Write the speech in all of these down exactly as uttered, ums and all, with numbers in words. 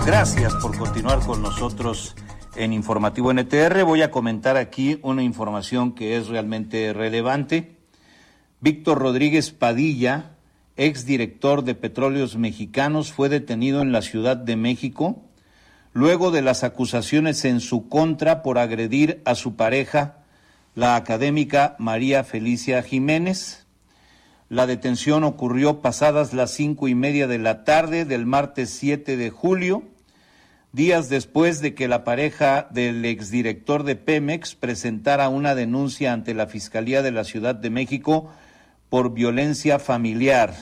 Gracias por continuar con nosotros en Informativo N T R. Voy a comentar aquí una información que es realmente relevante. Víctor Rodríguez Padilla, exdirector de Petróleos Mexicanos, fue detenido en la Ciudad de México luego de las acusaciones en su contra por agredir a su pareja, la académica María Felicia Jiménez. La detención ocurrió pasadas las cinco y media de la tarde del martes siete de julio, días después de que la pareja del exdirector de Pemex presentara una denuncia ante la Fiscalía de la Ciudad de México por violencia familiar.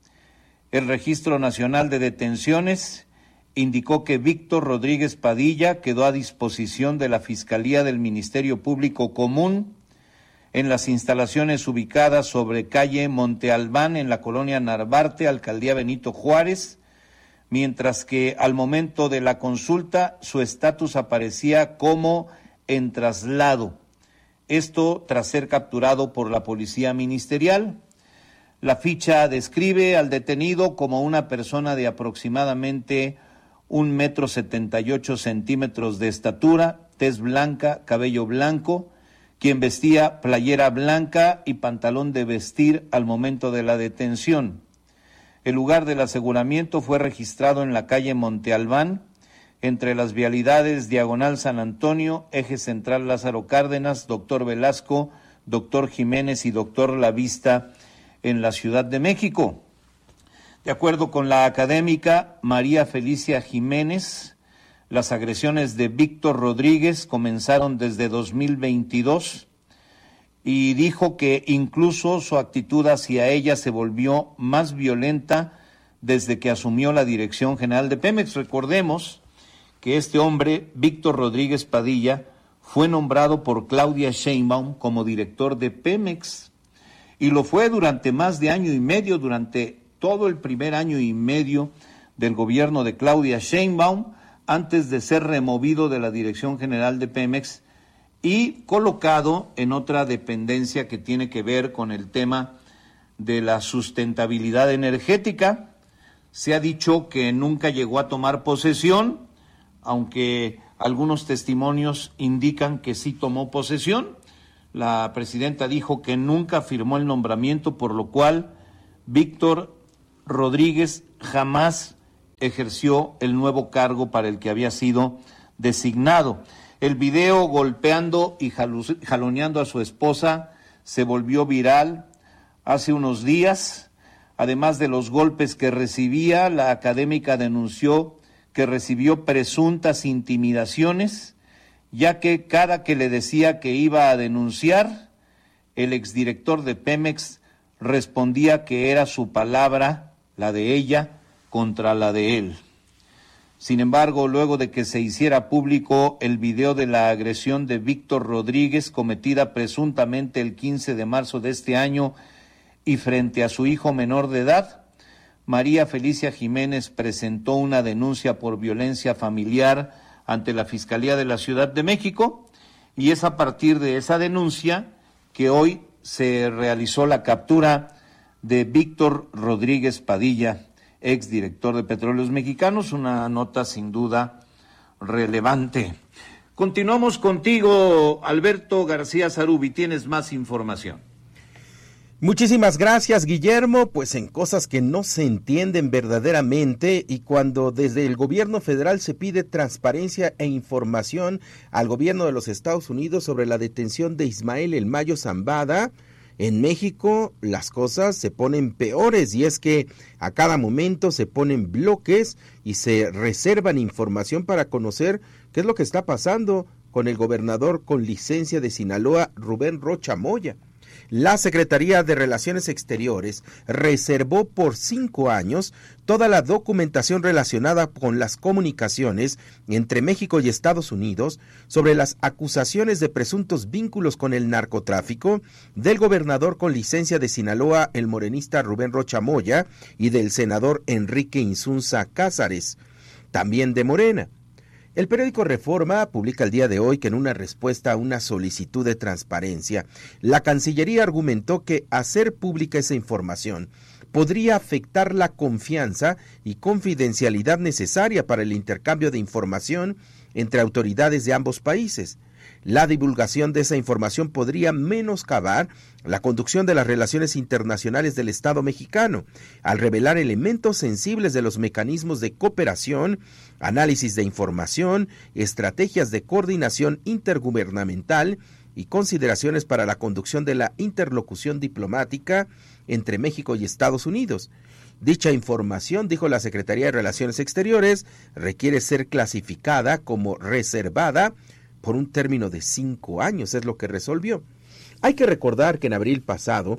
El Registro Nacional de Detenciones indicó que Víctor Rodríguez Padilla quedó a disposición de la Fiscalía del Ministerio Público Común en las instalaciones ubicadas sobre calle Monte Albán en la colonia Narvarte, Alcaldía Benito Juárez, mientras que al momento de la consulta su estatus aparecía como en traslado. Esto tras ser capturado por la policía ministerial. La ficha describe al detenido como una persona de aproximadamente un metro setenta y ocho centímetros de estatura, tez blanca, cabello blanco, quien vestía playera blanca y pantalón de vestir al momento de la detención. El lugar del aseguramiento fue registrado en la calle Monte Albán, entre las vialidades Diagonal San Antonio, Eje Central Lázaro Cárdenas, Doctor Velasco, Doctor Jiménez y Doctor Lavista en la Ciudad de México. De acuerdo con la académica María Felicia Jiménez, las agresiones de Víctor Rodríguez comenzaron desde dos mil veintidós y dijo que incluso su actitud hacia ella se volvió más violenta desde que asumió la dirección general de Pemex. Recordemos que este hombre, Víctor Rodríguez Padilla, fue nombrado por Claudia Sheinbaum como director de Pemex y lo fue durante más de año y medio, durante todo el primer año y medio del gobierno de Claudia Sheinbaum, antes de ser removido de la dirección general de Pemex y colocado en otra dependencia que tiene que ver con el tema de la sustentabilidad energética. Se ha dicho que nunca llegó a tomar posesión, aunque algunos testimonios indican que sí tomó posesión. La presidenta dijo que nunca firmó el nombramiento, por lo cual Víctor Rodríguez jamás ejerció el nuevo cargo para el que había sido designado. El video golpeando y jaloneando a su esposa se volvió viral hace unos días. Además de los golpes que recibía, la académica denunció que recibió presuntas intimidaciones, ya que cada que le decía que iba a denunciar, el exdirector de Pemex respondía que era su palabra, la de ella, contra la de él. Sin embargo, luego de que se hiciera público el video de la agresión de Víctor Rodríguez cometida presuntamente el quince de marzo de este año y frente a su hijo menor de edad, María Felicia Jiménez presentó una denuncia por violencia familiar ante la Fiscalía de la Ciudad de México y es a partir de esa denuncia que hoy se realizó la captura de Víctor Rodríguez Padilla, exdirector de Petróleos Mexicanos, una nota sin duda relevante. Continuamos contigo, Alberto García Zarubi, tienes más información. Muchísimas gracias, Guillermo. Pues en cosas que no se entienden verdaderamente y cuando desde el gobierno federal se pide transparencia e información al gobierno de los Estados Unidos sobre la detención de Ismael El Mayo Zambada, en México las cosas se ponen peores y es que a cada momento se ponen bloques y se reservan información para conocer qué es lo que está pasando con el gobernador con licencia de Sinaloa, Rubén Rocha Moya. La Secretaría de Relaciones Exteriores reservó por cinco años toda la documentación relacionada con las comunicaciones entre México y Estados Unidos sobre las acusaciones de presuntos vínculos con el narcotráfico del gobernador con licencia de Sinaloa, el morenista Rubén Rocha Moya, y del senador Enrique Insunza Cázares, también de Morena. El periódico Reforma publica el día de hoy que en una respuesta a una solicitud de transparencia, la Cancillería argumentó que hacer pública esa información podría afectar la confianza y confidencialidad necesaria para el intercambio de información entre autoridades de ambos países. La divulgación de esa información podría menoscabar la conducción de las relaciones internacionales del Estado mexicano, al revelar elementos sensibles de los mecanismos de cooperación, análisis de información, estrategias de coordinación intergubernamental y consideraciones para la conducción de la interlocución diplomática entre México y Estados Unidos. Dicha información, dijo la Secretaría de Relaciones Exteriores, requiere ser clasificada como reservada por un término de cinco años, es lo que resolvió. Hay que recordar que en abril pasado,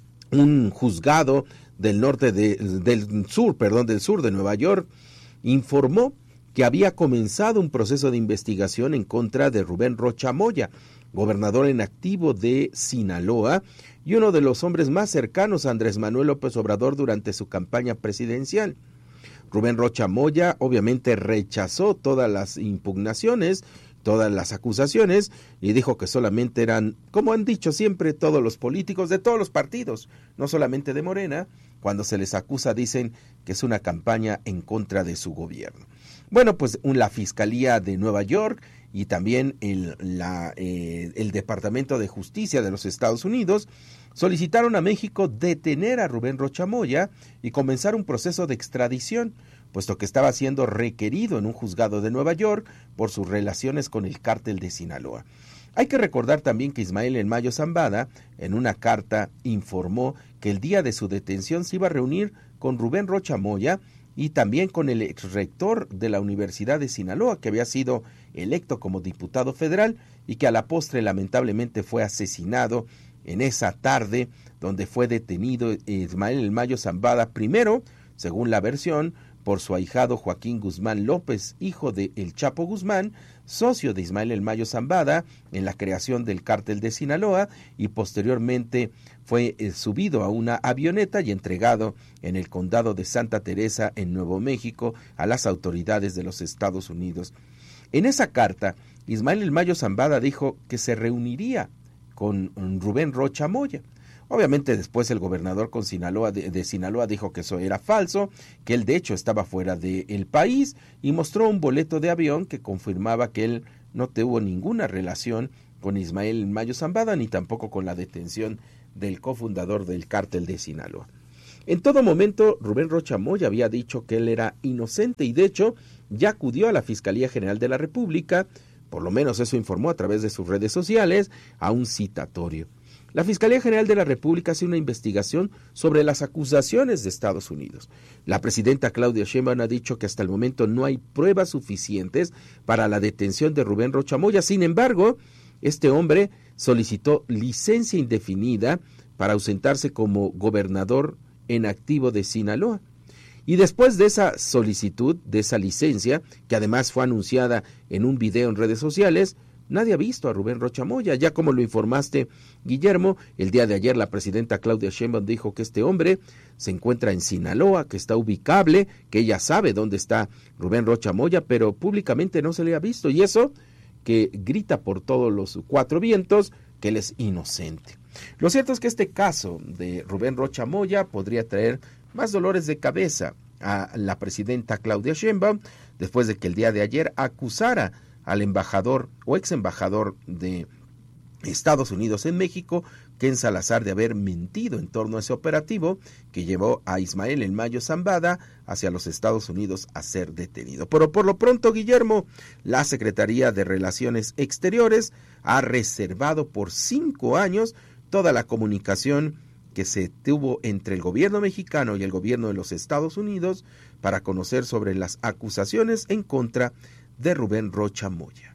un juzgado del norte de, del sur, perdón, del sur de Nueva York, informó que había comenzado un proceso de investigación en contra de Rubén Rocha Moya, gobernador en activo de Sinaloa y uno de los hombres más cercanos a Andrés Manuel López Obrador durante su campaña presidencial. Rubén Rocha Moya obviamente rechazó todas las impugnaciones, todas las acusaciones, y dijo que solamente eran, como han dicho siempre todos los políticos de todos los partidos, no solamente de Morena, cuando se les acusa dicen que es una campaña en contra de su gobierno. Bueno, pues la Fiscalía de Nueva York y también el, la, eh, el Departamento de Justicia de los Estados Unidos solicitaron a México detener a Rubén Rocha Moya y comenzar un proceso de extradición, puesto que estaba siendo requerido en un juzgado de Nueva York por sus relaciones con el cártel de Sinaloa. Hay que recordar también que Ismael El Mayo Zambada, en una carta, informó que el día de su detención se iba a reunir con Rubén Rocha Moya y también con el exrector de la Universidad de Sinaloa, que había sido electo como diputado federal y que a la postre lamentablemente fue asesinado en esa tarde, donde fue detenido Ismael El Mayo Zambada, primero, según la versión, por su ahijado Joaquín Guzmán López, hijo de El Chapo Guzmán, socio de Ismael El Mayo Zambada en la creación del cártel de Sinaloa, y posteriormente fue eh, subido a una avioneta y entregado en el condado de Santa Teresa en Nuevo México a las autoridades de los Estados Unidos. En esa carta, Ismael El Mayo Zambada dijo que se reuniría con Rubén Rocha Moya. Obviamente después el gobernador con Sinaloa de, de Sinaloa dijo que eso era falso, que él de hecho estaba fuera del país y mostró un boleto de avión que confirmaba que él no tuvo ninguna relación con Ismael Mayo Zambada ni tampoco con la detención del cofundador del cártel de Sinaloa. En todo momento Rubén Rocha Moya había dicho que él era inocente y de hecho ya acudió a la Fiscalía General de la República, por lo menos eso informó a través de sus redes sociales, a un citatorio. La Fiscalía General de la República hace una investigación sobre las acusaciones de Estados Unidos. La presidenta Claudia Sheinbaum ha dicho que hasta el momento no hay pruebas suficientes para la detención de Rubén Rocha Moya. Sin embargo, este hombre solicitó licencia indefinida para ausentarse como gobernador en activo de Sinaloa. Y después de esa solicitud, de esa licencia, que además fue anunciada en un video en redes sociales, nadie ha visto a Rubén Rocha Moya. Ya como lo informaste, Guillermo, el día de ayer la presidenta Claudia Sheinbaum dijo que este hombre se encuentra en Sinaloa, que está ubicable, que ella sabe dónde está Rubén Rocha Moya, pero públicamente no se le ha visto. Y eso que grita por todos los cuatro vientos que él es inocente. Lo cierto es que este caso de Rubén Rocha Moya podría traer más dolores de cabeza a la presidenta Claudia Sheinbaum, después de que el día de ayer acusara al embajador o ex embajador de Estados Unidos en México, Ken Salazar, de haber mentido en torno a ese operativo que llevó a Ismael El Mayo Zambada hacia los Estados Unidos a ser detenido. Pero por lo pronto, Guillermo, la Secretaría de Relaciones Exteriores ha reservado por cinco años toda la comunicación que se tuvo entre el gobierno mexicano y el gobierno de los Estados Unidos para conocer sobre las acusaciones en contra de Rubén Rocha Moya.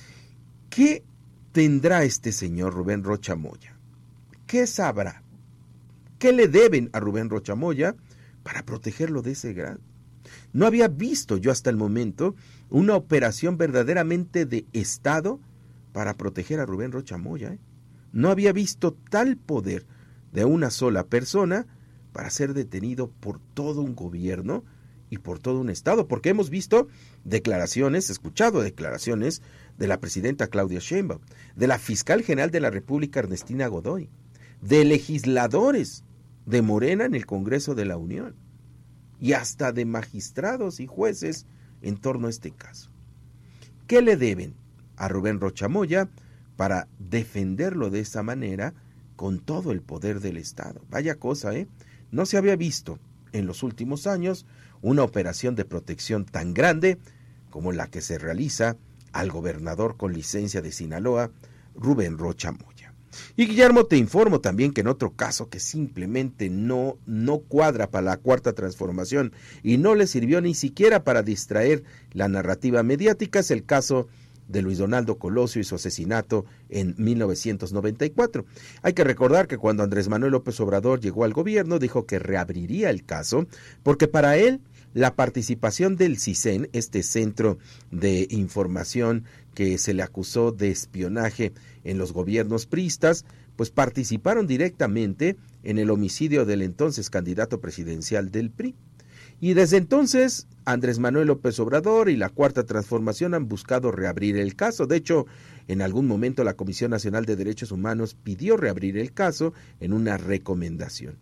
¿Qué tendrá este señor Rubén Rocha Moya? ¿Qué sabrá? ¿Qué le deben a Rubén Rocha Moya para protegerlo de ese grado? No había visto yo hasta el momento una operación verdaderamente de Estado para proteger a Rubén Rocha Moya, ¿eh? No había visto tal poder de una sola persona para ser detenido por todo un gobierno y por todo un estado, porque hemos visto declaraciones, escuchado declaraciones de la presidenta Claudia Sheinbaum, de la fiscal general de la República Ernestina Godoy, de legisladores de Morena en el Congreso de la Unión y hasta de magistrados y jueces en torno a este caso. ¿Qué le deben a Rubén Rocha Moya para defenderlo de esa manera con todo el poder del Estado? Vaya cosa, ¿eh? No se había visto en los últimos años una operación de protección tan grande como la que se realiza al gobernador con licencia de Sinaloa, Rubén Rocha Moya. Y Guillermo, te informo también que en otro caso que simplemente no, no cuadra para la Cuarta Transformación y no le sirvió ni siquiera para distraer la narrativa mediática es el caso de Luis Donaldo Colosio y su asesinato en mil novecientos noventa y cuatro. Hay que recordar que cuando Andrés Manuel López Obrador llegó al gobierno dijo que reabriría el caso porque para él la participación del CISEN, este centro de información que se le acusó de espionaje en los gobiernos priistas, pues participaron directamente en el homicidio del entonces candidato presidencial del P R I. Y desde entonces, Andrés Manuel López Obrador y la Cuarta Transformación han buscado reabrir el caso. De hecho, en algún momento la Comisión Nacional de Derechos Humanos pidió reabrir el caso en una recomendación.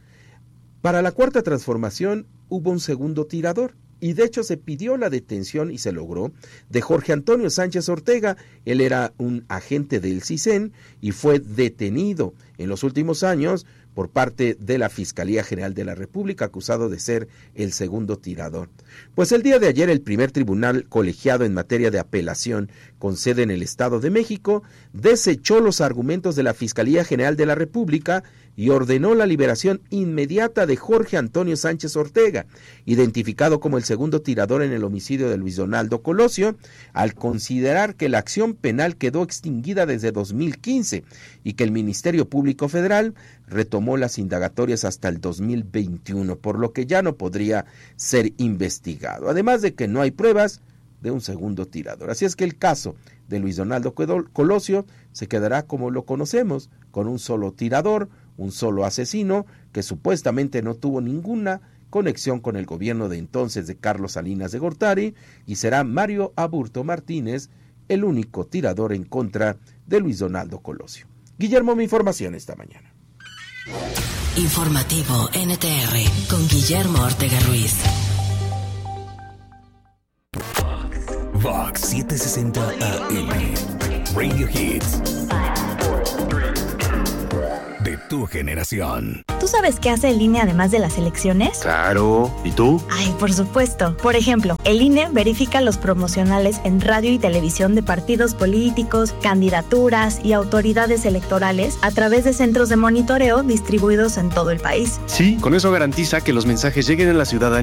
Para la Cuarta Transformación hubo un segundo tirador y de hecho se pidió la detención y se logró de Jorge Antonio Sánchez Ortega. Él era un agente del CISEN y fue detenido en los últimos años por parte de la Fiscalía General de la República, acusado de ser el segundo tirador. Pues el día de ayer el primer tribunal colegiado en materia de apelación con sede en el Estado de México desechó los argumentos de la Fiscalía General de la República y ordenó la liberación inmediata de Jorge Antonio Sánchez Ortega, identificado como el segundo tirador en el homicidio de Luis Donaldo Colosio, al considerar que la acción penal quedó extinguida desde dos mil quince y que el Ministerio Público Federal retomó las indagatorias hasta el dos mil veintiuno, por lo que ya no podría ser investigado, además de que no hay pruebas de un segundo tirador. Así es que el caso de Luis Donaldo Colosio se quedará como lo conocemos, con un solo tirador, un solo asesino que supuestamente no tuvo ninguna conexión con el gobierno de entonces de Carlos Salinas de Gortari, y será Mario Aburto Martínez el único tirador en contra de Luis Donaldo Colosio. Guillermo, mi información esta mañana. Informativo N T R con Guillermo Ortega Ruiz. Vox setecientos sesenta A M Radio Hits de tu generación. ¿Tú sabes qué hace el I N E además de las elecciones? Claro, ¿y tú? Ay, por supuesto. Por ejemplo, el I N E verifica los promocionales en radio y televisión de partidos políticos, candidaturas y autoridades electorales a través de centros de monitoreo distribuidos en todo el país. Sí, con eso garantiza que los mensajes lleguen a la ciudadanía